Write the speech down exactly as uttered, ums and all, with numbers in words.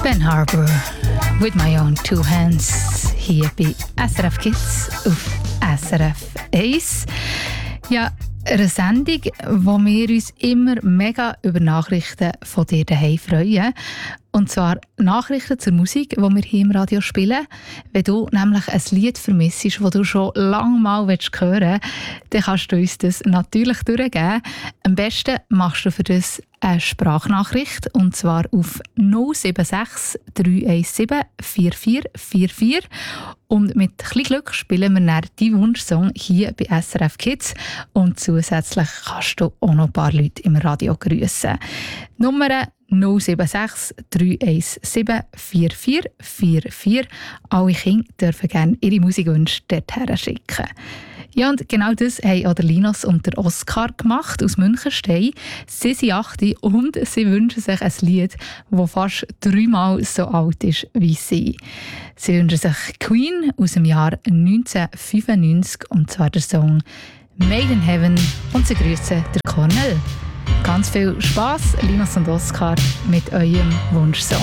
Ben Harbour, With My Own Two Hands, hier bei S R F Kids auf S R F eins. Ja, eine Sendung, wo wir uns immer mega über Nachrichten von dir daheim freuen. Und zwar Nachrichten zur Musik, die wir hier im Radio spielen. Wenn du nämlich ein Lied vermisst, das du schon lange mal hören willst, dann kannst du uns das natürlich durchgeben. Am besten machst du für das eine Sprachnachricht, und zwar auf null sieben sechs drei eins sieben vier vier vier vier. Und mit etwas Glück spielen wir dann deinen Wunschsong hier bei S R F Kids. Und zusätzlich kannst du auch noch ein paar Leute im Radio grüßen. Nummer null sieben sechs drei eins sieben vier vier vier vier. Alle Kinder dürfen gerne ihre Musikwünsche dorthin schicken. Ja, und genau das haben auch der Linus und der Oskar gemacht aus Münchenstein. Sie sind acht und sie wünschen sich ein Lied, das fast dreimal so alt ist wie sie. Sie wünschen sich Queen aus dem Jahr neunzehnhundertfünfundneunzig, und zwar der Song Made in Heaven, und sie grüßen der Cornel. Ganz viel Spass, Linus und Oskar, mit eurem Wunschsong.